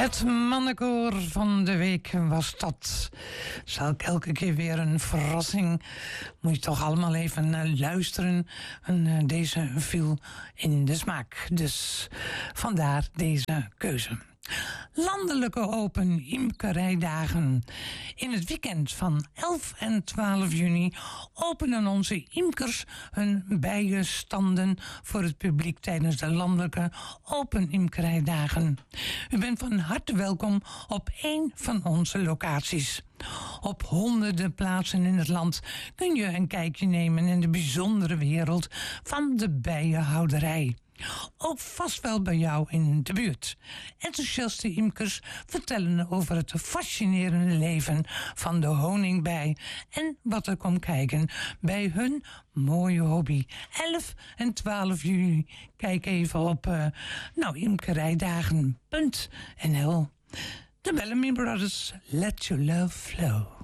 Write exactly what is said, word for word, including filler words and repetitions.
Het mannenkoor van de week was dat. Zal ik elke keer weer een verrassing. Moet je toch allemaal even uh, luisteren. En uh, deze viel in de smaak. Dus vandaar deze keuze. Landelijke Open Imkerijdagen. In het weekend van elf en twaalf juni openen onze imkers hun bijenstanden voor het publiek tijdens de Landelijke Open Imkerijdagen. U bent van harte welkom op één van onze locaties. Op honderden plaatsen in het land kun je een kijkje nemen in de bijzondere wereld van de bijenhouderij. Ook vast wel bij jou in de buurt. Enthousiaste imkers vertellen over het fascinerende leven van de honingbij en wat er komt kijken bij hun mooie hobby. elf en twaalf juli. Kijk even op uh, nou, imkerijdagen punt n l. De Bellamy Brothers, Let Your Love Flow.